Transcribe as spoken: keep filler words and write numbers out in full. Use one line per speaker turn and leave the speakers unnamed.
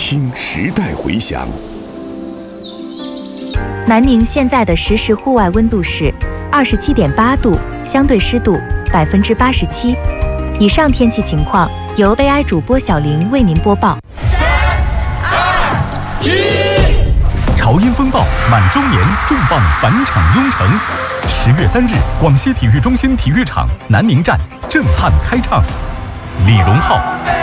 听时代回响。
南宁现在的实时户外温度是二十七点八度，相对湿度百分之八十七。以上天气情况由 A I 主播小林为您播报。
三、二、
一，潮音风暴满周年重磅返场拥城，十月三日，广西体育中心体育场南宁站震撼开唱，李荣浩。